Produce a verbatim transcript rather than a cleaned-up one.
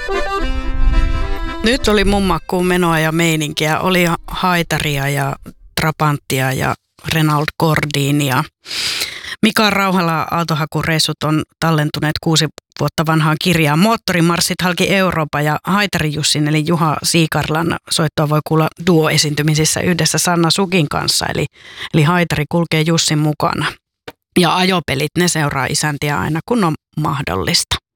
Nyt oli mun makkuun menoa ja meininkiä. Oli Haitaria ja Trabanttia ja Renault Gordinia. Mika Rauhala aaltohakureissut on tallentuneet kuusi vuotta vanhaan kirjaan. Moottorimarssit halki Eurooppa ja Haitari Jussin eli Juha Siikarlan soittoa voi kuulla duo-esiintymisissä yhdessä Sanna Sukin kanssa. Eli, eli Haitari kulkee Jussin mukana. Ja ajopelit, ne seuraa isäntiä aina kun on mahdollista.